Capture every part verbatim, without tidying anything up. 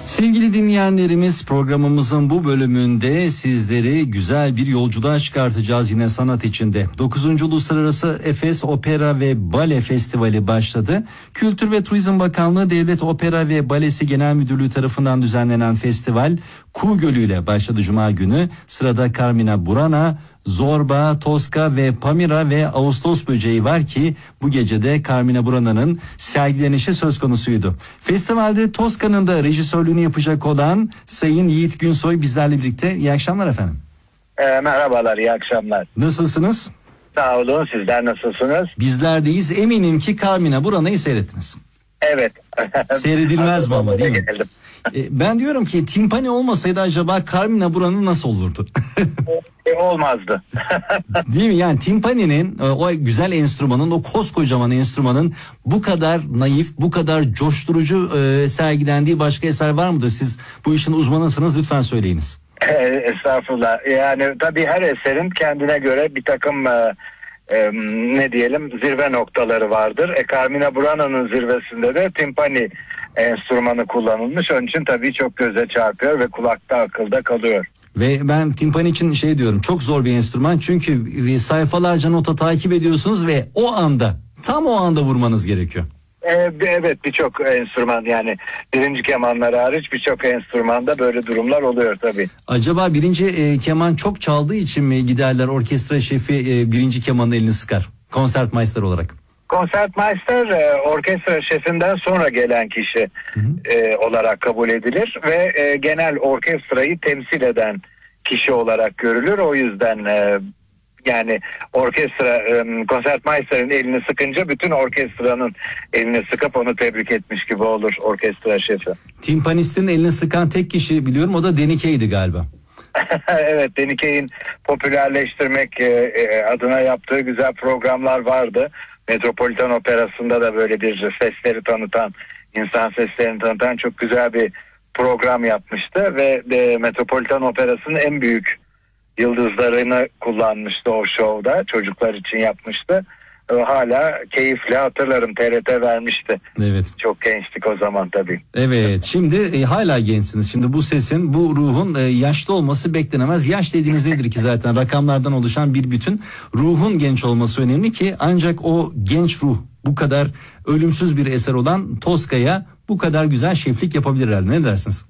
Sevgili dinleyenlerimiz, programımızın bu bölümünde sizleri güzel bir yolculuğa çıkartacağız yine sanat içinde. dokuzuncu. Uluslararası Efes Opera ve Bale Festivali başladı. Kültür ve Turizm Bakanlığı Devlet Opera ve Balesi Genel Müdürlüğü tarafından düzenlenen festival Kuğu Gölü ile başladı Cuma günü. Sırada Carmina Burana, Zorba, Tosca ve Pamira ve Ağustos böceği var ki bu gecede Carmina Burana'nın sergilenişi söz konusuydu. Festivalde Tosca'nın da rejisörlüğünü yapacak olan Sayın Yiğit Günsoy bizlerle birlikte. İyi akşamlar efendim. E, merhabalar, iyi akşamlar. Nasılsınız? Sağ olun, sizler nasılsınız? Bizlerdeyiz. Eminim ki Carmina Burana'yı seyrettiniz. Evet. Seyredilmez mi ama, değil mi? E, ben diyorum ki timpani olmasaydı acaba Carmina Burana nasıl olurdu? e, olmazdı. Değil mi? Yani timpani'nin, o güzel enstrümanın, o koskocaman enstrümanın bu kadar naif, bu kadar coşturucu e, sergilendiği başka eser var mıdır? Siz bu işin uzmanısınız, lütfen söyleyiniz. E, estağfurullah. Yani tabii her eserin kendine göre bir takım e, e, ne diyelim zirve noktaları vardır. E, Carmina Burana'nın zirvesinde de timpani enstrümanı kullanılmış. Onun için tabii çok göze çarpıyor ve kulakta, akılda kalıyor. Ve ben timpani için şey diyorum, çok zor bir enstrüman çünkü sayfalarca nota takip ediyorsunuz ve o anda, tam o anda vurmanız gerekiyor. Ee, evet, birçok enstrüman, yani birinci kemanları hariç birçok enstrümanda böyle durumlar oluyor tabii. Acaba birinci e, keman çok çaldığı için mi giderler orkestra şefi e, birinci kemanın elini sıkar konsertmeister olarak? Konsertmeister e, orkestra şefinden sonra gelen kişi hı hı. E, olarak kabul edilir ve e, genel orkestrayı temsil eden kişi olarak görülür. O yüzden e, yani orkestra e, konsertmeister'in elini sıkınca bütün orkestranın elini sıkıp onu tebrik etmiş gibi olur orkestra şefi. Timpanistin elini sıkan tek kişi biliyorum, o da Denike'ydi galiba. Evet, Denike'nin popülerleştirmek e, adına yaptığı güzel programlar vardı. Metropolitan Operası'nda da böyle bir sesleri tanıtan, insan seslerini tanıtan çok güzel bir program yapmıştı ve de Metropolitan Operası'nın en büyük yıldızlarını kullanmıştı o şovda, çocuklar için yapmıştı. Hala keyifle hatırlarım, T R T vermişti. Evet. Çok gençtik o zaman tabii. Evet, şimdi e, hala gençsiniz. Şimdi bu sesin, bu ruhun e, yaşlı olması beklenemez. Yaş dediğiniz nedir ki zaten rakamlardan oluşan bir bütün. Ruhun genç olması önemli ki ancak o genç ruh bu kadar ölümsüz bir eser olan Tosca'ya bu kadar güzel şeflik yapabilir herhalde. Ne dersiniz?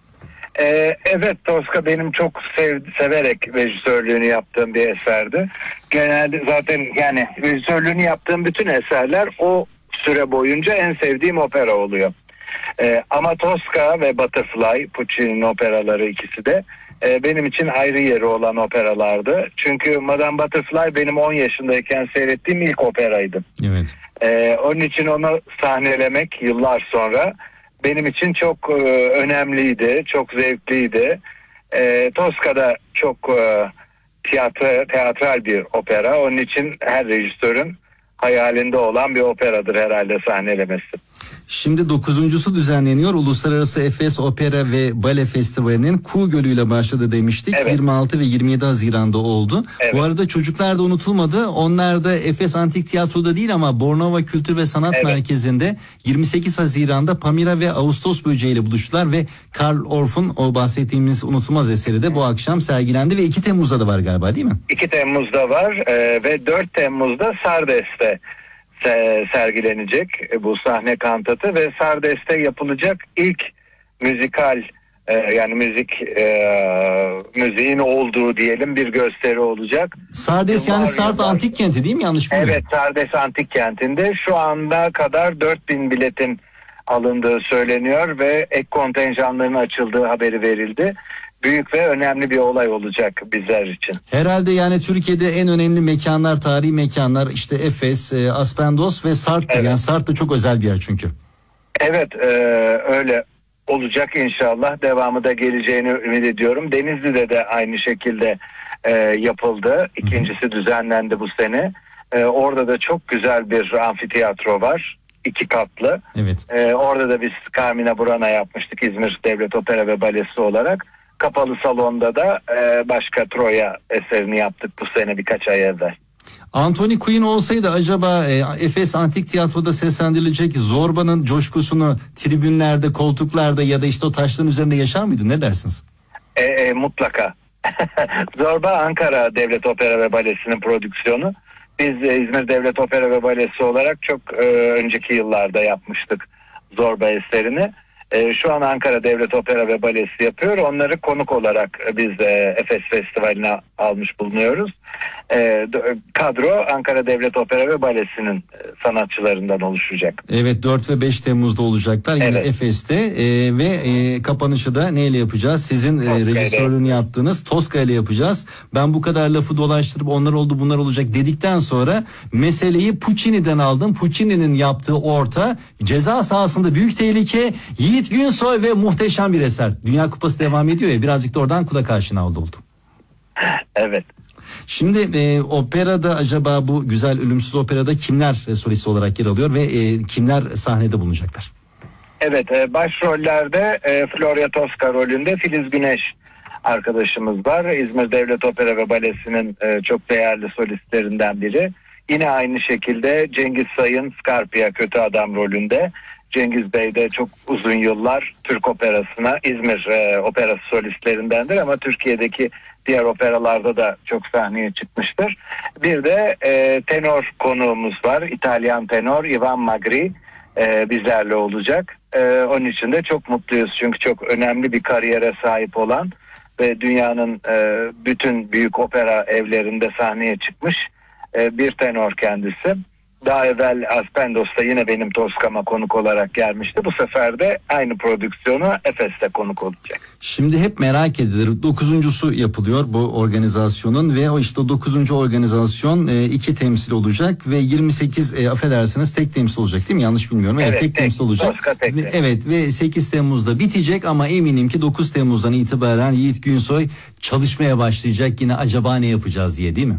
Ee, evet, Tosca benim çok sev, severek rejisörlüğünü yaptığım bir eserdi. Genelde zaten yani rejisörlüğünü yaptığım bütün eserler o süre boyunca en sevdiğim opera oluyor. Ee, ama Tosca ve Butterfly, Puccini'nin operaları ikisi de e, benim için ayrı yeri olan operalardı. Çünkü Madame Butterfly benim on yaşındayken seyrettiğim ilk operaydı. Evet. Ee, onun için onu sahnelemek yıllar sonra benim için çok e, önemliydi, çok zevkliydi. E, Tosca'da çok e, tiyatro, teatral bir opera. Onun için her rejisörün hayalinde olan bir operadır herhalde sahnelemesi. Şimdi dokuzuncusu düzenleniyor. Uluslararası Efes Opera ve Bale Festivali'nin Kuğu Gölü ile başladı demiştik. Evet. yirmi altı ve yirmi yedi Haziran'da oldu. Evet. Bu arada çocuklar da unutulmadı. Onlar da Efes Antik Tiyatro'da değil ama Bornova Kültür ve Sanat evet. Merkezi'nde yirmi sekiz Haziran'da Pamira ve Ağustos böceği ile buluştular ve Karl Orff'un o bahsettiğimiz unutulmaz eseri de bu akşam sergilendi ve iki Temmuz'da da var galiba, değil mi? iki Temmuz'da var e, ve dört Temmuz'da Sardes'te sergilenecek bu sahne kantatı ve Sardes'te yapılacak ilk müzikal e, yani müzik e, müziğin olduğu diyelim bir gösteri olacak. Sardes yani Sart Antik Kenti değil mi, yanlış bilmiyorum? Evet, Sardes Antik Kenti'nde şu anda kadar dört bin biletin alındığı söyleniyor ve ek kontenjanların açıldığı haberi verildi. Büyük ve önemli bir olay olacak bizler için. Herhalde yani Türkiye'de en önemli mekanlar, tarihi mekanlar işte Efes, e, Aspendos ve Sart'tır. Evet. Yani Sart da çok özel bir yer çünkü. Evet, e, öyle olacak inşallah. Devamı da geleceğini ümit ediyorum. Denizli'de de aynı şekilde e, yapıldı. İkincisi Hı-hı. düzenlendi bu sene. E, orada da çok güzel bir amfiteyatro var. İki katlı. Evet. E, orada da biz Carmina Burana yapmıştık İzmir Devlet Opera ve Balesi olarak. Kapalı salonda da e, başka Troya eserini yaptık bu sene birkaç ay evvel. Anthony Quinn olsaydı acaba e, Efes Antik Tiyatro'da seslendirilecek Zorba'nın coşkusunu tribünlerde, koltuklarda ya da işte o taşların üzerinde yaşar mıydı? Ne dersiniz? E, e, mutlaka. Zorba Ankara Devlet Opera ve Balesi'nin prodüksiyonu. Biz e, İzmir Devlet Opera ve Balesi olarak çok e, önceki yıllarda yapmıştık Zorba eserini. E, şu an Ankara Devlet Opera ve Balesi yapıyor. Onları konuk olarak biz de Efes Festivali'ne almış bulunuyoruz. E, kadro Ankara Devlet Opera ve Balesi'nin sanatçılarından oluşacak. Evet, dört ve beş Temmuz'da olacaklar yine evet. Efes'te e, ve e, kapanışı da neyle yapacağız? Sizin e, rejisörlüğünü yaptığınız Tosca ile yapacağız. Ben bu kadar lafı dolaştırıp onlar oldu bunlar olacak dedikten sonra meseleyi Puccini'den aldım. Puccini'nin yaptığı orta ceza sahasında büyük tehlike, Yiğit Günsoy ve muhteşem bir eser. Dünya Kupası devam ediyor ya, birazcık da oradan kulak aşina oldu. Evet. Şimdi e, operada acaba bu güzel ölümsüz operada kimler e, solist olarak yer alıyor ve e, kimler sahnede bulunacaklar? Evet, e, başrollerde e, Florya Tosca rolünde Filiz Güneş arkadaşımız var. İzmir Devlet Opera ve Balesi'nin e, çok değerli solistlerinden biri. Yine aynı şekilde Cengiz Sayın Scarpia Kötü Adam rolünde. Cengiz Bey de çok uzun yıllar Türk operasına İzmir e, operası solistlerindendir ama Türkiye'deki diğer operalarda da çok sahneye çıkmıştır. Bir de e, tenor konuğumuz var. İtalyan tenor Ivan Magri e, bizlerle olacak. E, onun için de çok mutluyuz. Çünkü çok önemli bir kariyere sahip olan ve dünyanın e, bütün büyük opera evlerinde sahneye çıkmış e, bir tenor kendisi. Daha evvel Aspendos'ta yine benim Tosca'ma konuk olarak gelmişti. Bu sefer de aynı prodüksiyonu Efes'te konuk olacak. Şimdi hep merak edilir. Dokuzuncusu yapılıyor bu organizasyonun ve o işte dokuzuncu organizasyon e, iki temsil olacak ve yirmi sekiz e, affedersiniz tek temsil olacak değil mi? Yanlış bilmiyorum. Evet, evet tek, tek temsil olacak. Tek ve, evet ve sekiz Temmuz'da bitecek ama eminim ki dokuz Temmuz'dan itibaren Yiğit Günsoy çalışmaya başlayacak yine acaba ne yapacağız diye, değil mi?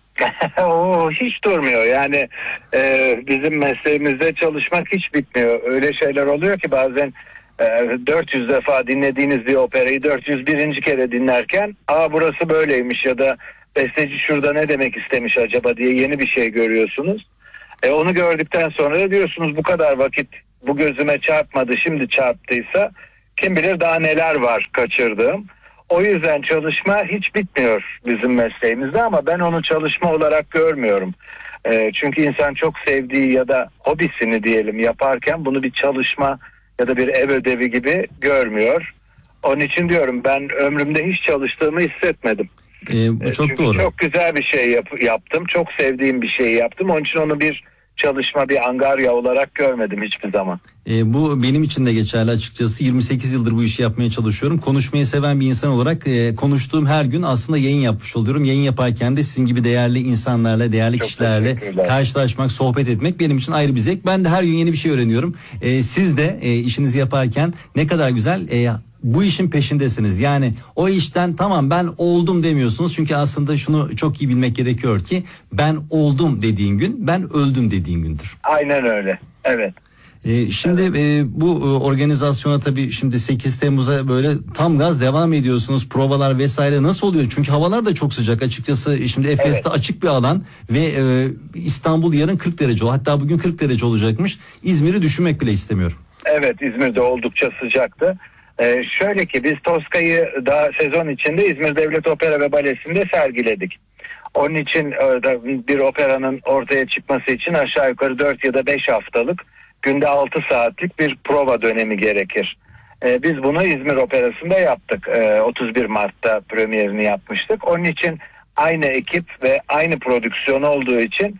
O hiç durmuyor yani e, bizim mesleğimizde çalışmak hiç bitmiyor. Öyle şeyler oluyor ki bazen e, dört yüz defa dinlediğiniz bir operayı dört yüz birinci kere dinlerken aa burası böyleymiş ya da besteci şurada ne demek istemiş acaba diye yeni bir şey görüyorsunuz. E, onu gördükten sonra da diyorsunuz bu kadar vakit bu gözüme çarpmadı, şimdi çarptıysa kim bilir daha neler var kaçırdığım. O yüzden çalışma hiç bitmiyor bizim mesleğimizde ama ben onu çalışma olarak görmüyorum. E, çünkü insan çok sevdiği ya da hobisini diyelim yaparken bunu bir çalışma ya da bir ev ödevi gibi görmüyor. Onun için diyorum ben ömrümde hiç çalıştığımı hissetmedim. E, bu çok Çünkü doğru. çok güzel bir şey yap- yaptım. Çok sevdiğim bir şeyi yaptım. Onun için onu bir çalışma, bir angarya olarak görmedim hiçbir zaman. E, bu benim için de geçerli açıkçası. yirmi sekiz yıldır bu işi yapmaya çalışıyorum. Konuşmayı seven bir insan olarak e, konuştuğum her gün aslında yayın yapmış oluyorum. Yayın yaparken de sizin gibi değerli insanlarla, değerli Çok kişilerle karşılaşmak, sohbet etmek benim için ayrı bir zevk. Ben de her gün yeni bir şey öğreniyorum. E, siz de e, işinizi yaparken ne kadar güzel e, bu işin peşindesiniz. Yani o işten tamam ben oldum demiyorsunuz. Çünkü aslında şunu çok iyi bilmek gerekiyor ki ben oldum dediğin gün ben öldüm dediğin gündür. Aynen öyle. Evet. Ee, şimdi evet. e, bu e, organizasyona tabii şimdi sekiz Temmuz'a böyle tam gaz devam ediyorsunuz. Provalar vesaire nasıl oluyor? Çünkü havalar da çok sıcak açıkçası. Şimdi Efes'te evet. açık bir alan ve e, İstanbul yarın kırk derece. Hatta bugün kırk derece olacakmış. İzmir'i düşünmek bile istemiyorum. Evet, İzmir'de oldukça sıcaktı. Ee, şöyle ki biz Tosca'yı daha sezon içinde İzmir Devlet Opera ve Balesi'nde sergiledik. Onun için bir operanın ortaya çıkması için aşağı yukarı dört ya da beş haftalık günde altı saatlik bir prova dönemi gerekir. Ee, biz bunu İzmir Operası'nda yaptık. Ee, otuz bir Mart'ta premierini yapmıştık. Onun için aynı ekip ve aynı prodüksiyon olduğu için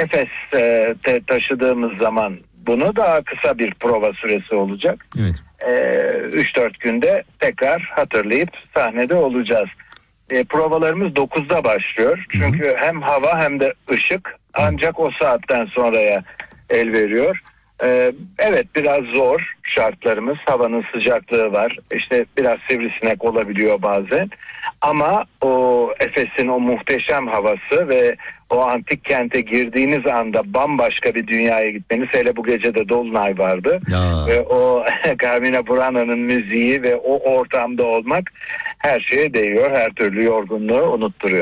Efes'te taşıdığımız zaman bunu daha kısa bir prova süresi olacak. Evet. üç dört günde tekrar hatırlayıp sahnede olacağız. E, provalarımız dokuzda başlıyor. Çünkü hı hı. hem hava hem de ışık ancak o saatten sonraya el veriyor. E, evet biraz zor şartlarımız. Havanın sıcaklığı var. İşte biraz sivrisinek olabiliyor bazen. Ama o Efes'in o muhteşem havası ve o antik kente girdiğiniz anda bambaşka bir dünyaya gitmeniz. Hele bu gece de Dolunay vardı. Ya. Ve o Carmina Burana'nın müziği ve o ortamda olmak her şeye değiyor. Her türlü yorgunluğu unutturuyor.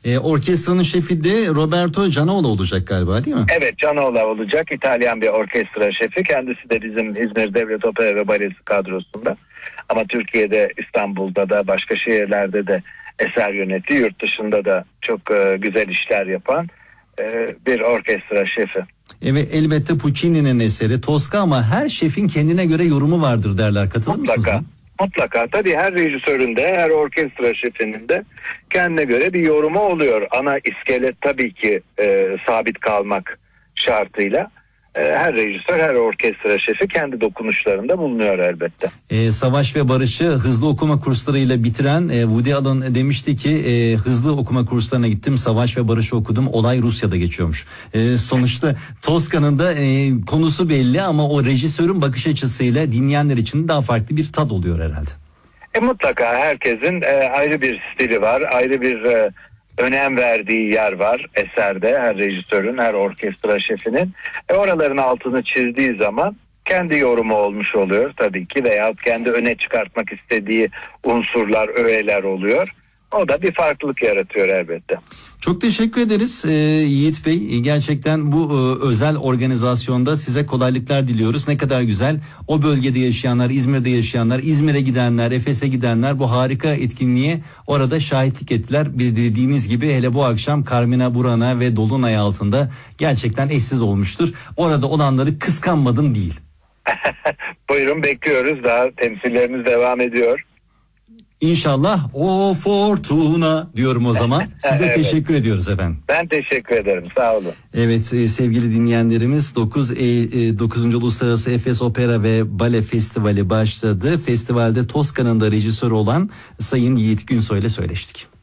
E, orkestranın şefi de Roberto Gianola olacak galiba, değil mi? Evet, Gianola olacak. İtalyan bir orkestra şefi. Kendisi de bizim İzmir Devlet Opera ve Balesi kadrosunda. Ama Türkiye'de, İstanbul'da da, başka şehirlerde de eser yönettiği, yurt dışında da çok e, güzel işler yapan e, bir orkestra şefi. Evet, elbette Puccini'nin eseri Tosca, ama her şefin kendine göre yorumu vardır derler. Katılır mısınız? Mutlaka. Mı? Mutlaka. Tabii her rejisörün de, her orkestra şefinin de kendine göre bir yorumu oluyor. Ana iskelet tabii ki e, sabit kalmak şartıyla. E, her rejisör, her orkestra şefi kendi dokunuşlarında bulunuyor elbette. E, Savaş ve Barış'ı hızlı okuma kurslarıyla bitiren e, Woody Allen demişti ki e, hızlı okuma kurslarına gittim, Savaş ve Barış'ı okudum, olay Rusya'da geçiyormuş. E, sonuçta Tosca'nın da e, konusu belli, ama o rejisörün bakış açısıyla dinleyenler için daha farklı bir tat oluyor herhalde. E, mutlaka herkesin e, ayrı bir stili var, ayrı bir e, önem verdiği yer var eserde, her rejisörün, her orkestra şefinin. E, oraların altını çizdiği zaman kendi yorumu olmuş oluyor tabii ki, veyahut kendi öne çıkartmak istediği unsurlar, öğeler oluyor. O da bir farklılık yaratıyor elbette. Çok teşekkür ederiz ee, Yiğit Bey. Gerçekten bu e, özel organizasyonda size kolaylıklar diliyoruz. Ne kadar güzel. O bölgede yaşayanlar, İzmir'de yaşayanlar, İzmir'e gidenler, Efes'e gidenler bu harika etkinliğe orada şahitlik ettiler. Bildiğiniz gibi hele bu akşam Carmina Burana ve Dolunay altında gerçekten eşsiz olmuştur. Orada olanları kıskanmadım değil. Buyurun, bekliyoruz. Daha temsillerimiz devam ediyor. İnşallah o fortuna diyorum o zaman. Size Evet. Teşekkür ediyoruz efendim. Ben teşekkür ederim. Sağ olun. Evet sevgili dinleyenlerimiz, dokuzuncu Uluslararası Efes Opera ve Bale Festivali başladı. Festivalde Tosca'nın da rejisörü olan Sayın Yiğit Günsoy ile söyleştik.